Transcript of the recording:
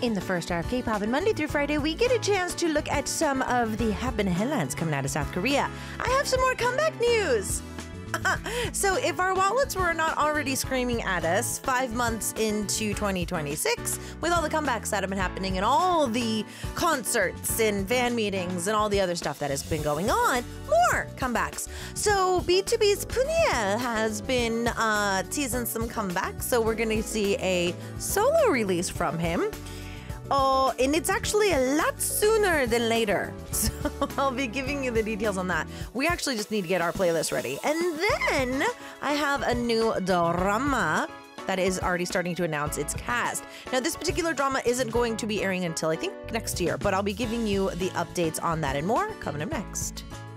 In the first hour of K-pop, and Monday through Friday, we get a chance to look at some of the happening headlines coming out of South Korea. I have some more comeback news. So if our wallets were not already screaming at us 5 months into 2026, with all the comebacks that have been happening and all the concerts and fan meetings and all the other stuff that has been going on, more comebacks. So B2B's Puniel has been teasing some comebacks, so we're going to see a solo release from him. Oh, and it's actually a lot sooner than later. So I'll be giving you the details on that. We actually just need to get our playlist ready. And then I have a new drama that is already starting to announce its cast. Now, this particular drama isn't going to be airing until I think next year, but I'll be giving you the updates on that and more coming up next.